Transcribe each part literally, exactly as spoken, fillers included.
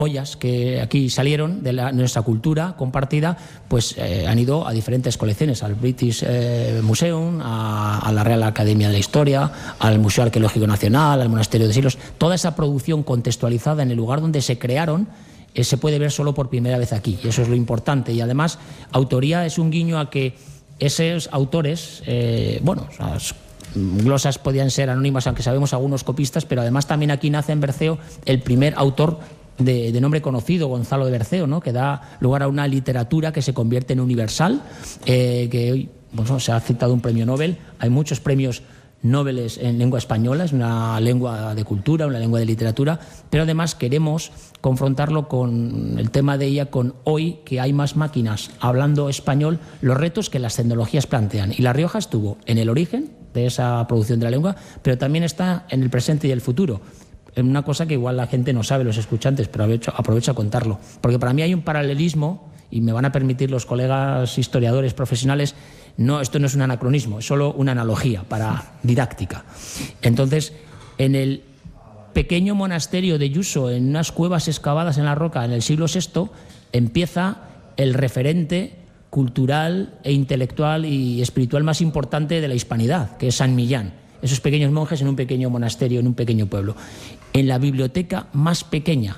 joyas que aquí salieron de, la, de nuestra cultura compartida, pues eh, han ido a diferentes colecciones, al British eh, Museum, a, a la Real Academia de la Historia, al Museo Arqueológico Nacional, al Monasterio de Silos. Toda esa producción contextualizada en el lugar donde se crearon eh, se puede ver solo por primera vez aquí, y eso es lo importante. Y además, autoría es un guiño a que esos autores, eh, bueno, las glosas podían ser anónimas, aunque sabemos algunos copistas, pero además también aquí nace en Berceo el primer autor De, de nombre conocido, Gonzalo de Berceo, ¿no?, que da lugar a una literatura que se convierte en universal, eh, que hoy, bueno, se ha citado un premio Nobel. Hay muchos premios Nobel en lengua española, es una lengua de cultura, una lengua de literatura, pero además queremos confrontarlo con el tema de ella, con hoy que hay más máquinas hablando español, los retos que las tecnologías plantean. Y La Rioja estuvo en el origen de esa producción de la lengua, pero también está en el presente y el futuro. Una cosa que igual la gente no sabe, los escuchantes, pero aprovecho, aprovecho a contarlo. Porque para mí hay un paralelismo, y me van a permitir los colegas historiadores profesionales, no, esto no es un anacronismo, es solo una analogía para didáctica. Entonces, en el pequeño monasterio de Yuso, en unas cuevas excavadas en la roca en el siglo sexto, empieza el referente cultural e intelectual y espiritual más importante de la hispanidad, que es San Millán. Esos pequeños monjes en un pequeño monasterio, en un pequeño pueblo. En la biblioteca más pequeña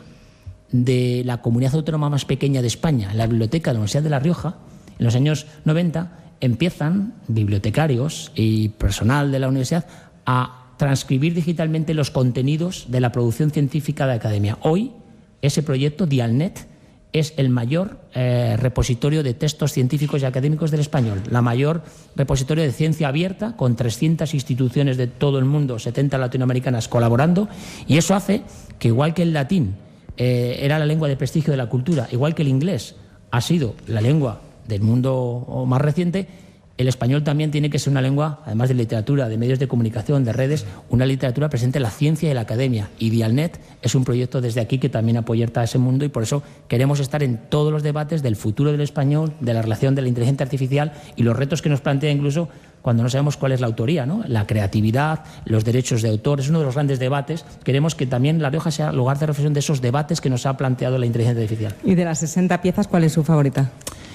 de la comunidad autónoma más pequeña de España, en la biblioteca de la Universidad de La Rioja, en los años noventa, empiezan bibliotecarios y personal de la universidad a transcribir digitalmente los contenidos de la producción científica de la academia. Hoy, ese proyecto, Dialnet, es el mayor eh, repositorio de textos científicos y académicos del español, la mayor repositorio de ciencia abierta, con trescientas instituciones de todo el mundo, setenta latinoamericanas colaborando, y eso hace que, igual que el latín eh, era la lengua de prestigio de la cultura, igual que el inglés ha sido la lengua del mundo más reciente, el español también tiene que ser una lengua, además de literatura, de medios de comunicación, de redes, una literatura presente en la ciencia y la academia. Y Dialnet es un proyecto desde aquí que también apoya ese mundo, y por eso queremos estar en todos los debates del futuro del español, de la relación de la inteligencia artificial y los retos que nos plantea incluso cuando no sabemos cuál es la autoría, ¿no? La creatividad, los derechos de autor, es uno de los grandes debates. Queremos que también La Rioja sea lugar de reflexión de esos debates que nos ha planteado la inteligencia artificial. Y de las sesenta piezas, ¿cuál es su favorita?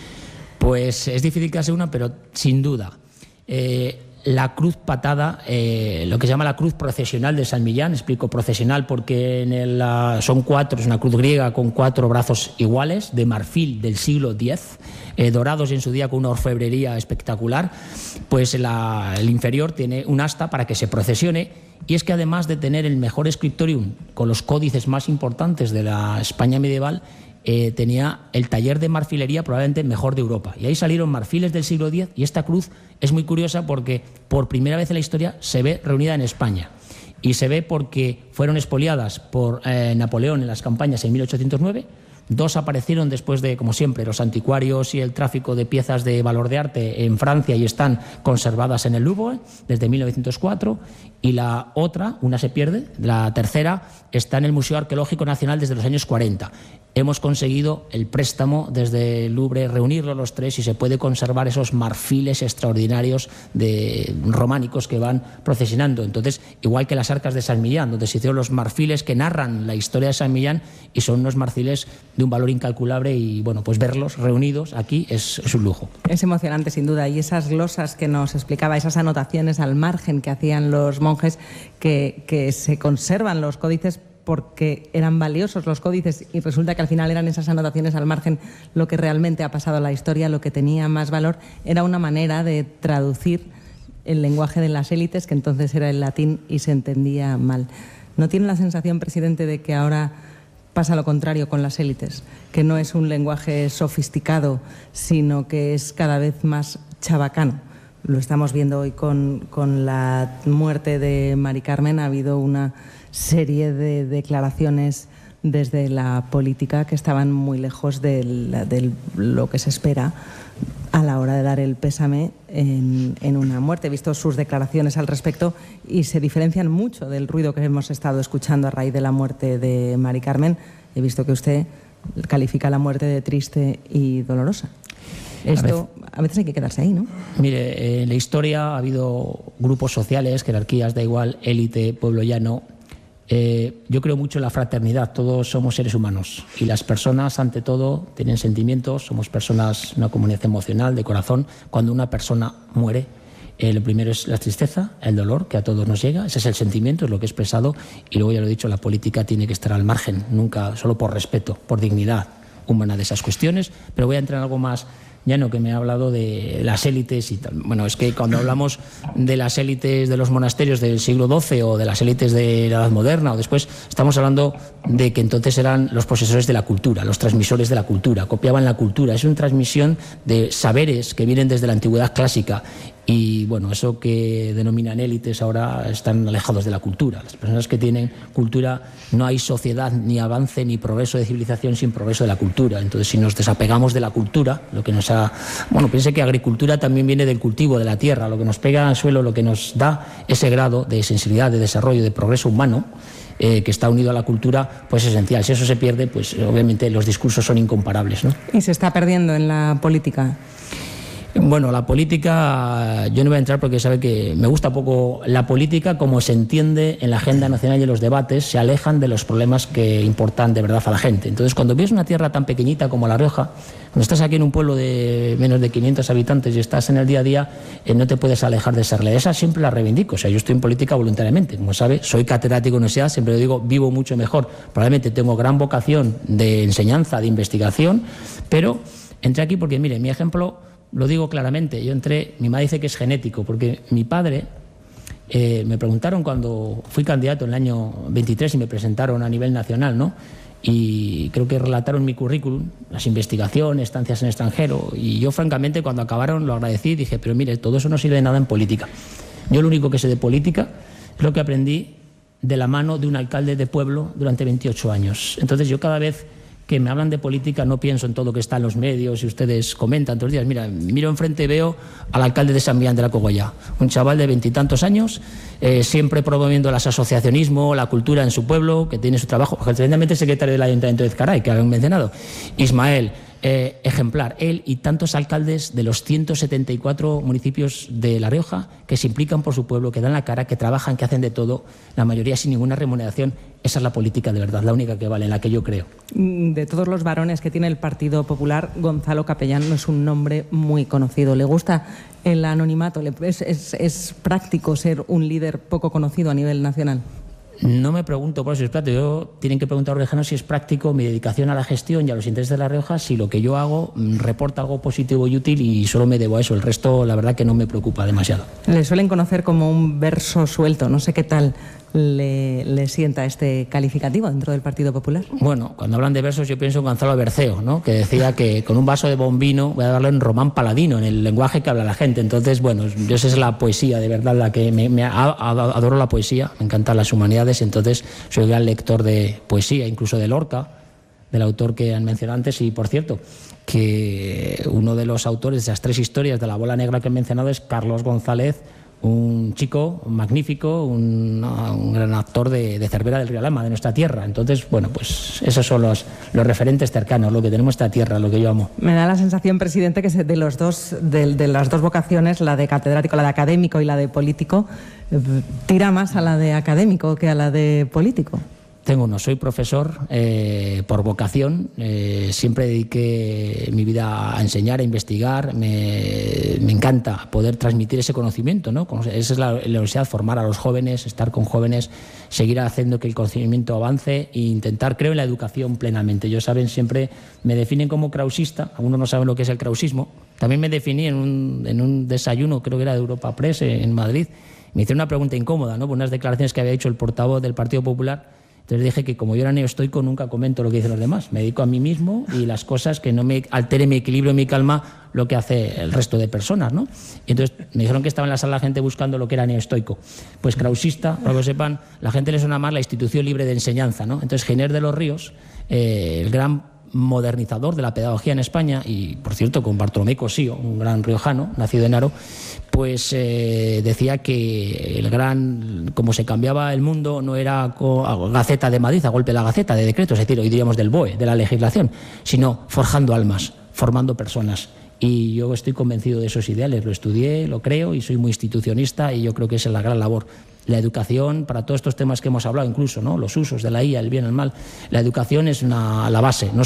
Pues es difícil que sea una, pero sin duda. Eh, la cruz patada, eh, lo que se llama la cruz procesional de San Millán, explico procesional porque en el, uh, son cuatro, es una cruz griega con cuatro brazos iguales, de marfil del siglo diez, eh, dorados en su día con una orfebrería espectacular. Pues la, el inferior tiene un asta para que se procesione, y es que además de tener el mejor scriptorium con los códices más importantes de la España medieval, Eh, tenía el taller de marfilería probablemente mejor de Europa. Y ahí salieron marfiles del siglo diez, y esta cruz es muy curiosa porque por primera vez en la historia se ve reunida en España. Y se ve porque fueron expoliadas por eh, Napoleón en las campañas en mil ochocientos nueve. Dos aparecieron después de, como siempre, los anticuarios y el tráfico de piezas de valor de arte en Francia, y están conservadas en el Louvre desde mil novecientos cuatro. Y la otra, una se pierde, la tercera está en el Museo Arqueológico Nacional desde los años cuarenta. Hemos conseguido el préstamo desde el Louvre, reunirlo los tres, y se puede conservar esos marfiles extraordinarios de románicos que van procesionando. Entonces, igual que las arcas de San Millán, donde se hicieron los marfiles que narran la historia de San Millán, y son unos marfiles de un valor incalculable, y bueno, pues verlos reunidos aquí es, es un lujo. Es emocionante, sin duda, y esas glosas que nos explicaba, esas anotaciones al margen que hacían los monjes, que, que se conservan los códices porque eran valiosos los códices, y resulta que al final eran esas anotaciones al margen lo que realmente ha pasado en la historia, lo que tenía más valor. Era una manera de traducir el lenguaje de las élites, que entonces era el latín y se entendía mal. ¿No tiene la sensación, presidente, de que ahora pasa lo contrario con las élites? Que no es un lenguaje sofisticado, sino que es cada vez más chabacano. Lo estamos viendo hoy con, con la muerte de Mari Carmen. Ha habido una serie de declaraciones desde la política que estaban muy lejos de, la, de lo que se espera a la hora de dar el pésame en, en una muerte. He visto sus declaraciones al respecto y se diferencian mucho del ruido que hemos estado escuchando a raíz de la muerte de Mari Carmen. He visto que usted califica la muerte de triste y dolorosa. Esto a veces, a veces hay que quedarse ahí, ¿no? Mire, en la historia ha habido grupos sociales, jerarquías, da igual, élite, pueblo llano. Eh, yo creo mucho en la fraternidad, todos somos seres humanos y las personas ante todo tienen sentimientos, somos personas, una comunidad emocional, de corazón. Cuando una persona muere, eh, lo primero es la tristeza, el dolor que a todos nos llega, ese es el sentimiento, es lo que he expresado, y luego ya lo he dicho, la política tiene que estar al margen, nunca, solo por respeto, por dignidad humana de esas cuestiones, pero voy a entrar en algo más llano, que me ha hablado de las élites y tal. Bueno, es que cuando hablamos de las élites de los monasterios del siglo doce o de las élites de la Edad Moderna o después, estamos hablando de que entonces eran los posesores de la cultura, los transmisores de la cultura, copiaban la cultura. Es una transmisión de saberes que vienen desde la antigüedad clásica. Y bueno, eso que denominan élites ahora están alejados de la cultura. Las personas que tienen cultura, no hay sociedad, ni avance, ni progreso de civilización sin progreso de la cultura. Entonces, si nos desapegamos de la cultura, lo que nos ha... Bueno, piense que agricultura también viene del cultivo de la tierra, lo que nos pega al suelo, lo que nos da ese grado de sensibilidad, de desarrollo, de progreso humano, eh, que está unido a la cultura, pues es esencial. Si eso se pierde, pues obviamente los discursos son incomparables, ¿no? ¿Y se está perdiendo en la política? Bueno, la política, yo no voy a entrar porque sabe que me gusta poco la política como se entiende en la agenda nacional y en los debates, se alejan de los problemas que importan de verdad a la gente. Entonces, cuando ves una tierra tan pequeñita como La Rioja, cuando estás aquí en un pueblo de menos de quinientos habitantes y estás en el día a día, eh, no te puedes alejar de esa realidad. Esa siempre la reivindico. O sea, yo estoy en política voluntariamente. Como sabe, soy catedrático de universidad, siempre lo digo, vivo mucho mejor. Probablemente tengo gran vocación de enseñanza, de investigación, pero entré aquí porque, mire, mi ejemplo... Lo digo claramente, yo entré, mi madre dice que es genético, porque mi padre, eh, me preguntaron cuando fui candidato en el año veintitrés y me presentaron a nivel nacional, ¿no? Y creo que relataron mi currículum, las investigaciones, estancias en extranjero, y yo francamente cuando acabaron lo agradecí y dije, pero mire, todo eso no sirve de nada en política. Yo lo único que sé de política es lo que aprendí de la mano de un alcalde de pueblo durante veintiocho años. Entonces yo cada vez que me hablan de política no pienso en todo lo que está en los medios y ustedes comentan todos los días. Mira, miro enfrente y veo al alcalde de San Millán de la Cogolla, un chaval de veintitantos años, eh, siempre promoviendo el asociacionismo, la cultura en su pueblo, que tiene su trabajo, tremendamente secretario del Ayuntamiento de Ezcaray, que han mencionado, Ismael, eh, ejemplar, él y tantos alcaldes de los ciento setenta y cuatro municipios de La Rioja que se implican por su pueblo, que dan la cara, que trabajan, que hacen de todo, la mayoría sin ninguna remuneración. Esa es la política de verdad, la única que vale, en la que yo creo. De todos los varones que tiene el Partido Popular, Gonzalo Capellán no es un nombre muy conocido. ¿Le gusta el anonimato? ¿Es, es, es práctico ser un líder poco conocido a nivel nacional? No me pregunto por eso es práctico. Yo, tienen que preguntar a Orejano si es práctico mi dedicación a la gestión y a los intereses de La Rioja, si lo que yo hago reporta algo positivo y útil, y solo me debo a eso. El resto, la verdad, que no me preocupa demasiado. Le suelen conocer como un verso suelto. No sé qué tal le, le sienta este calificativo dentro del Partido Popular. Bueno, cuando hablan de versos yo pienso en Gonzalo Berceo, ¿no? Que decía que con un vaso de bombino voy a darlo en román paladino, en el lenguaje que habla la gente. Entonces, bueno, yo esa es la poesía, de verdad, la que me, me adoro la poesía, me encantan las humanidades, entonces soy gran lector de poesía, incluso de Lorca, del autor que han mencionado antes. Y, por cierto, que uno de los autores de esas tres historias de la bola negra que he mencionado es Carlos González, un chico magnífico, un, un gran actor de, de Cervera del Rialama, de nuestra tierra. Entonces, bueno, pues esos son los, los referentes cercanos, lo que tenemos esta tierra, lo que yo amo. Me da la sensación, presidente, que de, los dos, de, de las dos vocaciones, la de catedrático, la de académico y la de político, tira más a la de académico que a la de político. Tengo uno, soy profesor eh, por vocación, eh, siempre dediqué mi vida a enseñar, a investigar, me, me encanta poder transmitir ese conocimiento, ¿no? Esa es la, la universidad, formar a los jóvenes, estar con jóvenes, seguir haciendo que el conocimiento avance e intentar, creo en la educación plenamente. Ellos saben, siempre me definen como krausista, algunos no saben lo que es el krausismo, también me definí en un, en un desayuno, creo que era de Europa Press en Madrid, me hicieron una pregunta incómoda, ¿no? Por unas declaraciones que había hecho el portavoz del Partido Popular. Entonces dije que como yo era neoestoico nunca comento lo que dicen los demás, me dedico a mí mismo y las cosas que no me altere mi equilibrio, mi calma, lo que hace el resto de personas, ¿no? Y entonces me dijeron que estaba en la sala la gente buscando lo que era neoestoico. Pues krausista, para que lo sepan, la gente le suena más la institución libre de enseñanza, ¿no? Entonces Giner de los Ríos, eh, el gran modernizador de la pedagogía en España, y por cierto con Bartolomé Cosío, un gran riojano, nacido en Haro, pues eh, decía que el gran, como se cambiaba el mundo, no era a Gaceta de Madrid, a golpe de la Gaceta, de decretos, es decir, hoy diríamos del B O E, de la legislación, sino forjando almas, formando personas. Y yo estoy convencido de esos ideales, lo estudié, lo creo y soy muy institucionista, y yo creo que esa es la gran labor. la educación, para todos estos temas que hemos hablado, incluso, ¿no?, los usos de la I A, el bien, el mal, la educación es una, la base, no